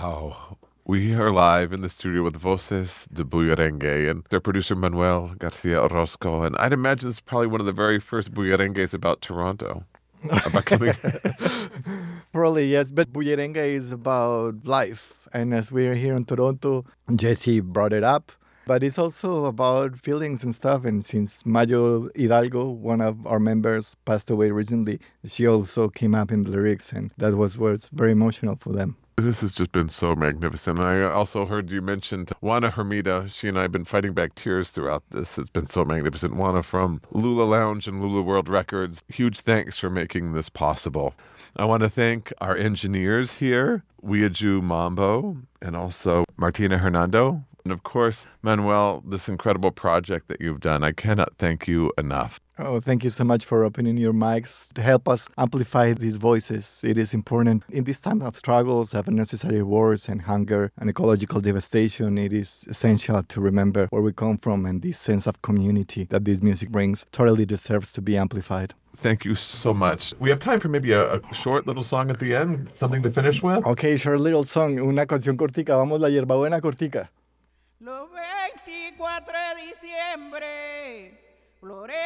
Wow. We are live in the studio with Voces de Bullerengue and their producer Manuel Garcia Orozco. And I'd imagine this is probably one of the very first Bullerengues about Toronto. About coming. Probably, yes, but Bullerengue is about life. And as we're here in Toronto, Jesse brought it up. But it's also about feelings and stuff. And since Mayo Hidalgo, one of our members, passed away recently, she also came up in the lyrics. And that was what's very emotional for them. This has just been so magnificent. I also heard you mentioned Juana Hermida. She and I have been fighting back tears throughout this. It's been so magnificent. Juana from Lula Lounge and Lula World Records. Huge thanks for making this possible. I want to thank our engineers here, Weiju Mambo, and also Martina Hernando. And of course, Manuel, this incredible project that you've done. I cannot thank you enough. Oh, thank you so much for opening your mics to help us amplify these voices. It is important. In this time of struggles, of unnecessary wars and hunger and ecological devastation, it is essential to remember where we come from, and this sense of community that this music brings totally deserves to be amplified. Thank you so much. We have time for maybe a short little song at the end, something to finish with. Okay, short little song, una canción cortica. Vamos la hierbabuena cortica. Los 24 de diciembre, flores